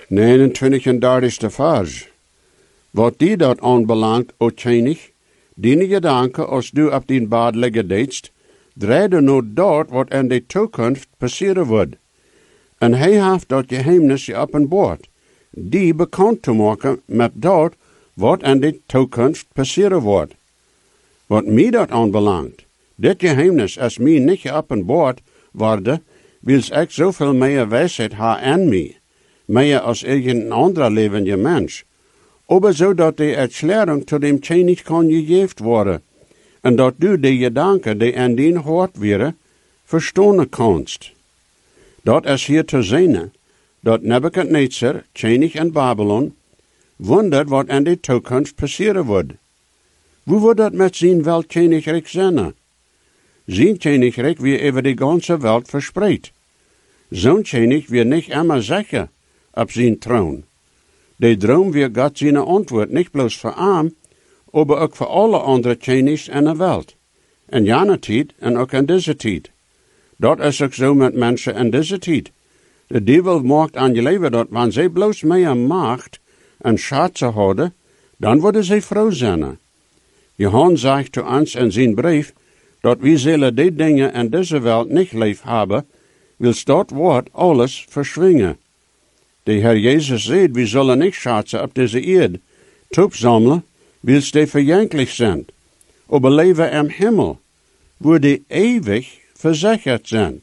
29e vers. Wat die dat aanbelangt, o Tjenig, die gedanken als du op die bad liggen deedst, draaide nou dat wat in de toekomst passeren wordt. En hij heeft dat geheimnis geopenbaard, die bekend te maken met dat wat in de toekomst passeren wordt. Wat mij dat aanbelangt, dit geheimnis als mij niet geopenbaard worden, wils ik zoveel meer wijsheid ha aan mij, meer als irgendein anderer levende mens, aber zodat de erklärung zu dem Tjenig kan gegeven worden, en dat du de gedanken die in dien hart wären, verstonen kannst. Dat is hier te zien, dat Nebuchadnezzar, Tjenig in Babylon, wondert wat in de toekomst passeren wordt. Hoe wordt dat met zijn weltjenig zijn? Zijn tjenig weer over de ganze Welt verspreid. Zo'n tjenig weer niet immer zeker op zijn troon. De droom weer God zijn antwoord niet bloos voor hem, maar ook voor alle andere tjenigs in de wereld. In jene tijd en ook in deze tijd. Dat is ook zo met mensen in deze tijd. De duivel maakt aan je leven dat wanneer zij bloos meer macht en schatsen houden, dan worden zij vrouw zijn. Johannes zegt zu ons in zijn brief, dat we zullen die dingen in deze wereld niet lief hebben, wils dat woord alles verschwingen. De Heer Jezus zei, we zullen niet schatsen op deze eerd, toepzamelen, wils die verjankelijk zijn, aber leven im Himmel, wo die ewig verzekerd zijn.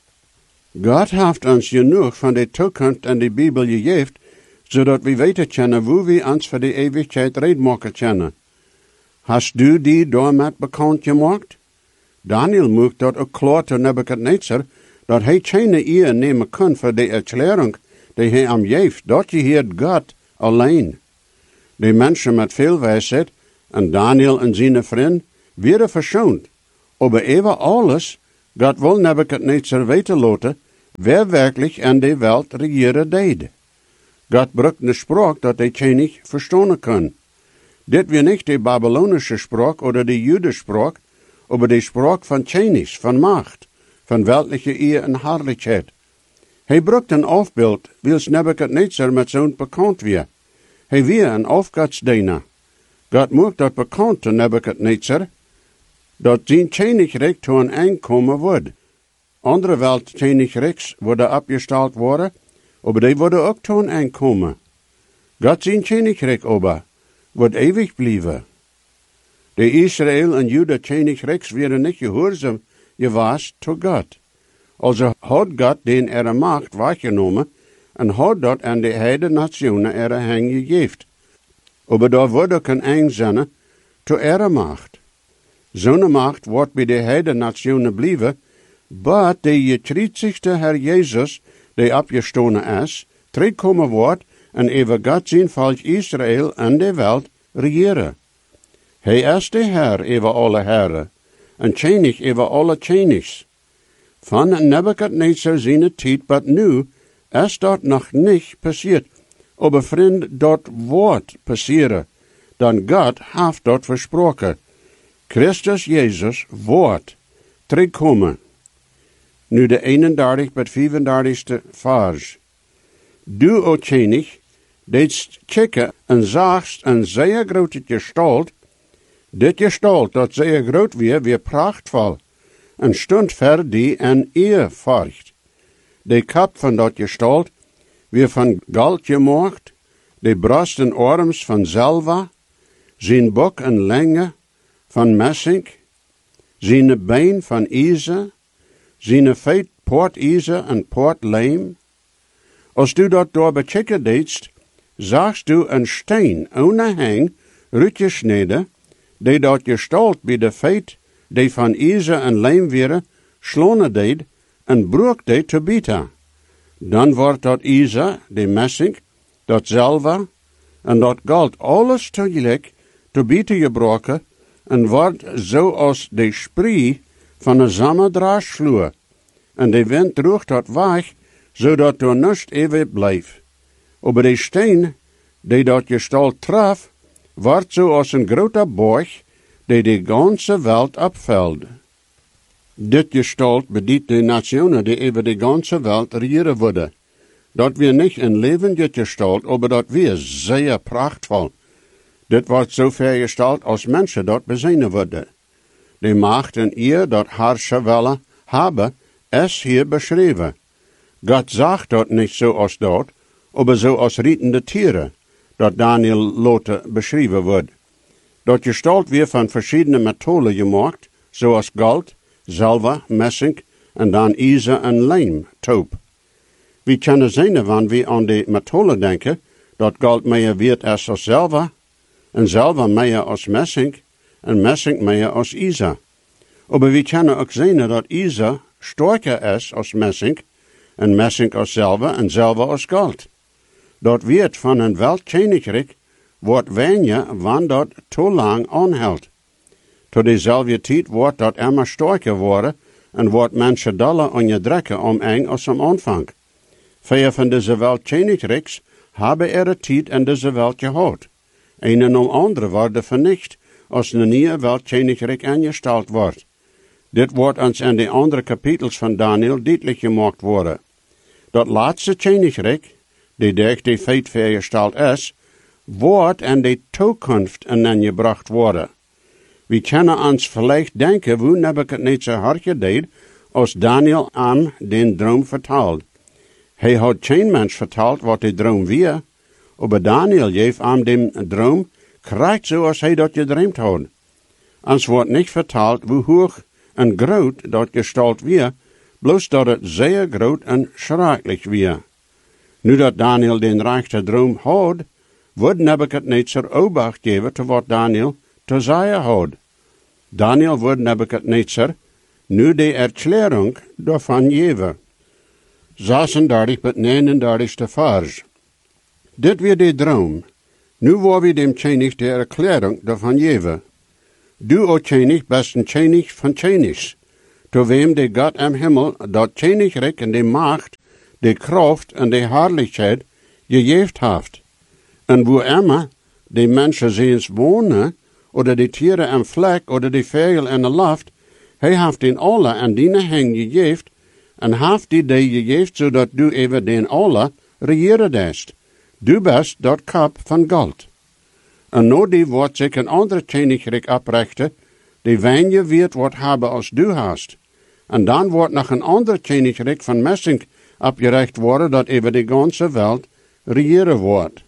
God heeft ons genoeg van de toekomst in de Bijbel gegeven, zodat we weten kunnen hoe we ons voor de eeuwigheid redmaken kunnen. Hast du die daarmet bekend gemaakt? Daniel maakt dat ook klaar te Nebuchadnezzar, dat hij geen eer nemen kan voor de erklärung die hij hem geeft, dat je hier God alleen. De mensen met veel wijsheid, en Daniel en zijn vriend, werden verschoond. Aber even alles, God wil Nebuchadnezzar weten laten, wer werkelijk in de wereld regeren deed. God brukt een spraak dat hij niet verstaan kan. Dit weer niet de Babylonische spraak oder de Jüdische spraak, aber de spraak van tjenigs, van macht, van weltliche eer en herrlichheid. Hij brukt een afbeeld, wils Nebuchadnezzar met zo'n bekend weer. Hij weer een afgodsdiener. God maakt dat bekend te Nebuchadnezzar, dat zijn tjenigrecht to een aankomen wordt. Andere weltjenigrechts worden opgesteld worden, aber die worden ook to een aankomen. God zijn tjenigrecht aber wordt eeuwig blijven. De Israël en Juda tjenigrechts werden niet gehoorzaam geweest tot God. Also had God den ihre macht weggenomen en had dat aan de heide nationen ihre hang gegeven. Aber da wurde kein Einsinne zu ihre macht. Zo'n macht wordt bij de heide nationen blijven, maar de getreizigste Herr Jezus, die opgestonen is, terugkomen wordt en over God zijn volk Israël en de wereld regeren. Hij is de Herr over alle Herren, en tjenig over alle tjenigs. Van Nebuchadnezzar zijn tijd, maar nu is dat nog niet passiert. Aber vriend, dat wordt passeren. Dan God heeft dat versproken. Christus Jezus wordt terugkomen. Nu de 31 tot 35 vers. Du, o tjenig, deedst kijken en zagst een zeer grote gestalt. Dit gestalt dat zeer groot weer prachtvol. En stond ver die en eerfurcht. De kap van dat gestalt weer van goud gemaakt, de borst en arms van zilver, zijn bok en lenge van messing, zijn been van ijzer, zijn voet poortijzer en poortlijm. Als du dat door bechecken deedst, zagst du een steen ohne hang uitgesneden, die dat gestalt bij de voet, die van ijzer en lijm weer, slonen deed en broek deed te bieten. Dan wordt dat ijzer, de messing, dat zilver en dat goud alles tegelijk te bieten gebroken en wordt zoals de spree van een zomerdraasvloer. En de wind droeg dat weg, zodat er niets eeuwig blijft. Aber de steen, die dat gestalt traf, wordt zoals een grote borg, die de ganze wereld opvult. Dit gestalt bedient de nationen die over de ganze wereld regeren worden. Dat wir nicht in Leben gestalt, aber dat wir sehr prachtvoll. Dit wordt zo vergesteld als mensen dat bezinnen worden. De macht en eer dat herrschen willen hebben, is hier beschreven. God zegt dat niet zo als dat, aber zo als rietende tieren, dat Daniel lote beschreven wordt. Dat gestalt weer van verschillende metalen gemaakt, zoals goud, zilver, messing en dan ijzer en lijm, taupe. We kunnen zien wanneer we aan de metalen denken, dat goud meer weert is als zilver, en zilver meer als messing, en messing meer als ijzer. Maar we kunnen ook zien dat ijzer sterker is als messing, en messing als zilver, en zilver als goud. Dat weert van een weltkoninkrijk wordt weniger wanneer dat te lang aanhoudt. Tot dezelfde tijd wordt dat immer sterker worden, en wordt mensen doller onderdrukken om eng als am aanvang. Veel van deze weltkoninkrijks hebben er tijd in deze welt gehad. Een en andere worden vernicht als een nieuwe weltkoninkrijk ingesteld wordt. Dit wordt ons in de andere kapitels van Daniel duidelijk gemaakt worden. Dat laatste koninkrijk, die durch die feit vergesteld is, wordt in de toekomst ingebracht worden. We kunnen ons vielleicht denken hoe Nebuchadnezzar hartje deed als Daniel aan den droom verteld. Hij had geen mens verteld wat de droom weer, maar Daniel geeft aan den droom krijgt zoals hij dat gedreamd had. Ons wordt niet verteld hoe hoog en groot dat gestalt weer, bloos dat het zeer groot en schrikkelijk weer. Nu dat Daniel den rechte droom had, wordt Nebuchadnezzar obacht geven te wat Daniel te zeggen had. Daniel wordt Nebuchadnezzar nu de erklärung daarvan geven. 36 tot 39 vers. Dit weer de droom. Nu wordt we dem König de erklärung daarvan geven. Du, o König, bist een König van Königs, to wem de God im Himmel dat Königreich en de macht, de kracht en de herrlichkeit gegeven heeft. En wo immer de mensen ziens wonen, oder de tieren en vlek, oder de vogel in de lucht, hij heeft in alle en diene heng gegeven, en heeft die gegeven, zodat du over den alle regieren dest. Du bist dat kap van goud. En no die wordt zich een andere koninkrijk oprichten, die weniger weet wat hebben als du hast. En dan wordt nog een ander koninkrijk van messing opgericht worden, dat over de ganze wereld regieren wordt.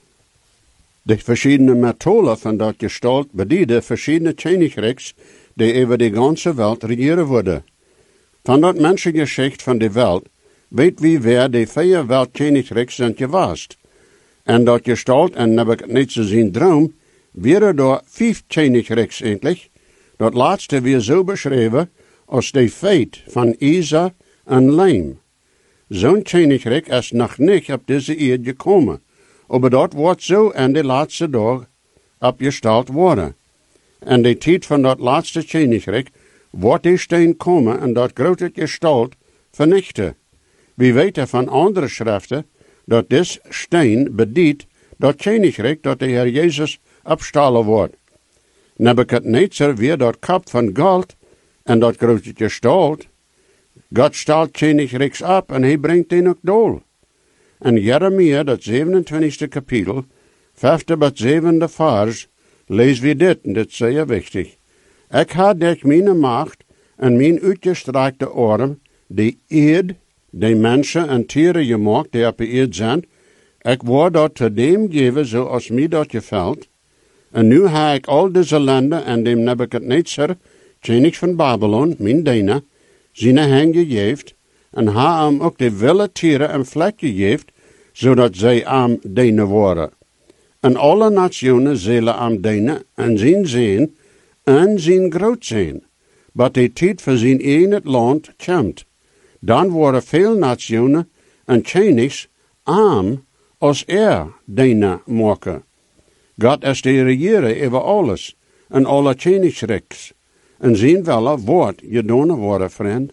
De verschillende metalen van dat gestalt bedienen verschillende koninkrijks, die over de ganze wereld regieren worden. Van dat mensengeschicht van de wereld weet wie wer de 4 weltkoninkrijks zijn geweest. En dat gestalt en Nebuchadnezzar zijn droom, wäre door 5 koninkrijks endlich, dat laatste weer zo beschreven als de feit van ijzer en lijm. Zo'n koninkrijk is nog niet op deze eeuw gekomen, maar dat wordt zo in de laatste dag opgesteld worden. En de tijd van dat laatste koninkrijk wordt de steen komen en dat grote gestalt vernichten. We weten van andere schriften dat dit steen bedient dat koninkrijk dat de Heer Jezus opstalen wordt. Nebuchadnezzar weer dat kap van goud en dat grote gestalt. God stelt koninkrijks op en hij brengt den ook dool. En Jeremia, dat 27e kapitel, 5e tot 7e vers, lezen we dit, en dit is zeer wichtig. Ik had durch mijn macht en mijn uitgestrekte arm, die eed, de mensen en tieren gemaakt, die op de eed zijn, ik word dat te dem geven zoals mij dat gevalt. En nu heb ik al deze landen en dem Nebuchadnezzar, koning van Babylon, mijn dienaar, zijn hang gegeven, en ha hem ook de wilde tieren en vlek gegeven, zodat zij am dienen worden. En alle nationen zullen am dienen en zien en zien groot zijn. Maar de tijd voor zijn in het land komt. Dan worden veel nationen en konigs arm als dienen maken. God is de regeren over alles en alle koningsrijks. En zien wel wordt gedaan worden, vriend.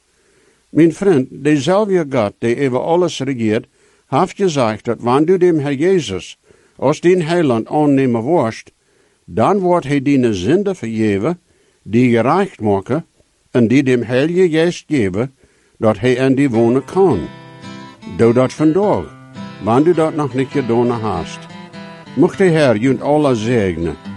Mijn vriend, dezelfde God die over alles regeert, heeft gezegd dat wanneer du dem Herr Jezus als den heiland aannemen worst, dan wordt hij die zonde vergeven, die gerecht maken, en die dem Heilige Geest geven, dat hij in die wonen kan. Doe dat vandaag. wann du dat noch nicht getan hast. Mocht der Herr junt alle segnen